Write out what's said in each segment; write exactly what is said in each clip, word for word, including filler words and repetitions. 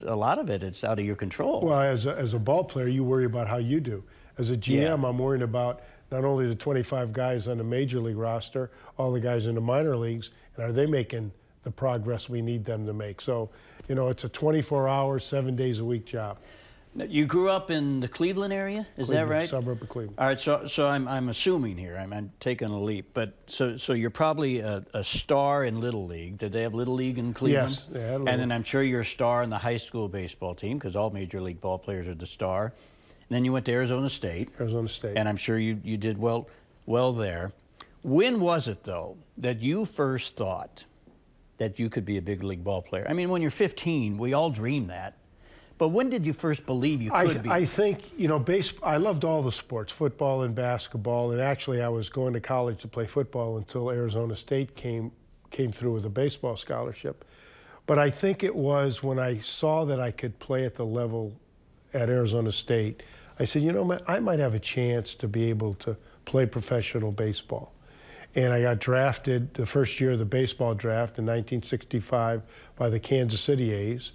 a lot of it, it's out of your control. Well, as a, as a ball player, you worry about how you do. As a G M, Yeah. I'm worrying about not only the twenty-five guys on the major league roster, all the guys in the minor leagues, and are they making the progress we need them to make? So, you know, it's a twenty-four hour, seven days a week job. Now, you grew up in the Cleveland area, is Cleveland, that right? Suburb of Cleveland. All right, so so I'm I'm assuming here, I'm, I'm taking a leap, but so so you're probably a, a star in Little League. Did they have Little League in Cleveland? Yes, they had Little And then League. I'm sure you're a star in the high school baseball team because all major league ball players are the star. And then you went to Arizona State. Arizona State. And I'm sure you you did well well there. When was it though that you first thought that you could be a big league ball player? I mean, when you're fifteen, we all dream that. But when did you first believe you could I, be? I think, you know, base, I loved all the sports, football and basketball, and actually I was going to college to play football until Arizona State came, came through with a baseball scholarship. But I think it was when I saw that I could play at the level at Arizona State, I said, you know, I might have a chance to be able to play professional baseball. And I got drafted the first year of the baseball draft in nineteen sixty-five by the Kansas City A's.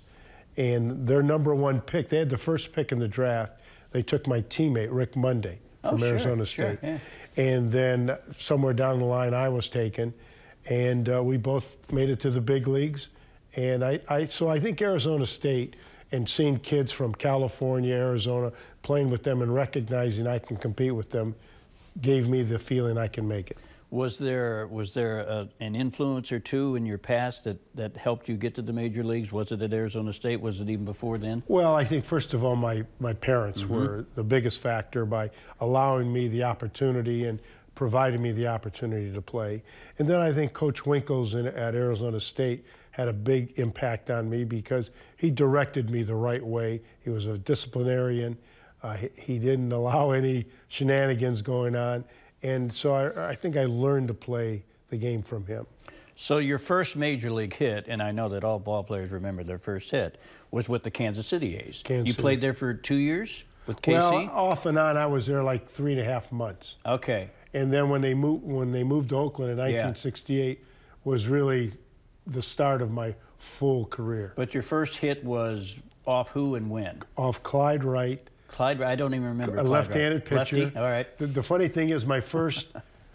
And their number one pick, they had the first pick in the draft. They took my teammate, Rick Monday, from oh, sure, Arizona sure, State. Yeah. And then somewhere down the line, I was taken. And uh, we both made it to the big leagues. And I, I, so I think Arizona State and seeing kids from California, Arizona, playing with them and recognizing I can compete with them gave me the feeling I can make it. Was there was there a, an influence or two in your past that, that helped you get to the major leagues? Was it at Arizona State? Was it even before then? Well, I think first of all, my, my parents Mm-hmm. were the biggest factor by allowing me the opportunity and providing me the opportunity to play. And then I think Coach Winkles in, at Arizona State had a big impact on me because he directed me the right way. He was a disciplinarian. Uh, he, he didn't allow any shenanigans going on. And so I, I think I learned to play the game from him. So your first major league hit, and I know that all ball players remember their first hit, was with the Kansas City A's. Kansas you City. played there for two years with K C? Well, off and on, I was there like three and a half months. Okay. And then when they moved, when they moved to Oakland in nineteen sixty-eight, was really the start of my full career. But your first hit was off who and when? Off Clyde Wright. Clyde, I don't even remember. A Clyde left-handed Wright. pitcher. Lefty? All right. The, the funny thing is, my first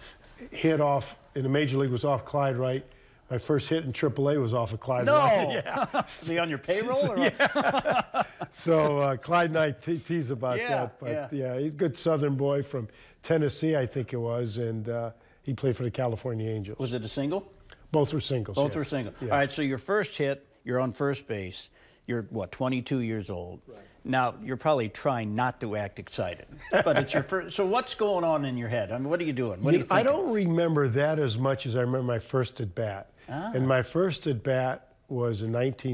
hit off in the major league was off Clyde Wright. My first hit in triple A was off of Clyde No! Wright. Yeah. Is he on your payroll? Or Yeah. So uh, Clyde and I te- tease about Yeah, that. But yeah. yeah. he's a good Southern boy from Tennessee, I think it was, and uh, he played for the California Angels. Was it a single? Both were singles. Both yes. were single. Yeah. All right, so your first hit, you're on first base. You're, what, twenty-two years old. Right. Now, you're probably trying not to act excited, but it's your first. So what's going on in your head? I mean, what are you doing? What You are you know, I thinking? don't remember that as much as I remember my first at bat. Ah. And my first at bat was in nineteen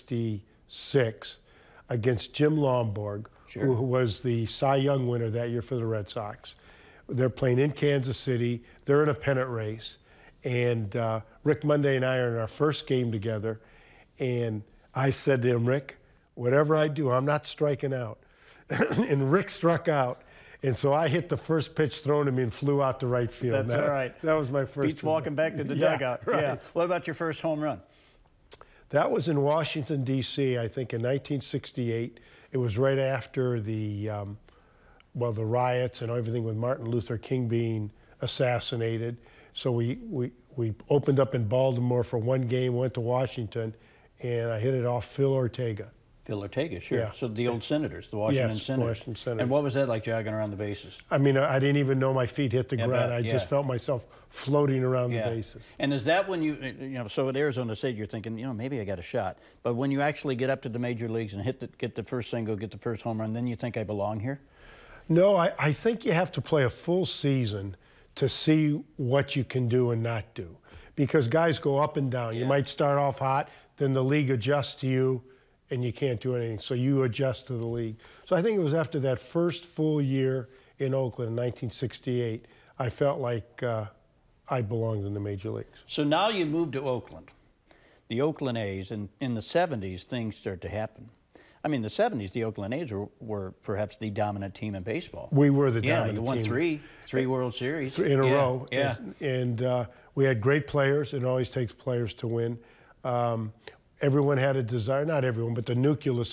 sixty-six against Jim Lomborg, Sure. who was the Cy Young winner that year for the Red Sox. They're playing in Kansas City. They're in a pennant race. And uh, Rick Monday and I are in our first game together. And I said to him, Rick, whatever I do, I'm not striking out. And Rick struck out. And so I hit the first pitch thrown to me and flew out to right field. That's that, all right. That was my first. Beats walking back to the Yeah, dugout. right. Yeah. What about your first home run? That was in Washington, D C, I think in nineteen sixty-eight. It was right after the, um, well, the riots and everything with Martin Luther King being assassinated. So we, we, we opened up in Baltimore for one game, went to Washington, and I hit it off Phil Ortega. Phil Ortega, sure. Yeah. So the old Senators, the Washington Yes, Senators. Washington Senators. And what was that like jogging around the bases? I mean, I didn't even know my feet hit the Yeah, ground. but- I yeah. just felt myself floating around Yeah. the bases. And is that when you, you know, so at Arizona State, you're thinking, you know, maybe I got a shot. But when you actually get up to the major leagues and hit the, get the first single, get the first home run, then you think I belong here? No, I, I think you have to play a full season to see what you can do and not do. Because guys go up and down. Yeah. You might start off hot, then the league adjusts to you, and you can't do anything. So you adjust to the league. So I think it was after that first full year in Oakland in nineteen sixty-eight, I felt like uh, I belonged in the major leagues. So now you move to Oakland, the Oakland A's, and in the seventies, things start to happen. I mean, the seventies, the Oakland A's were, were perhaps the dominant team in baseball. We were the yeah, dominant you won team. three, three World Series. In a yeah, row. Yeah. And, and uh, we had great players. It always takes players to win. Um, everyone had a desire, not everyone, but the nucleus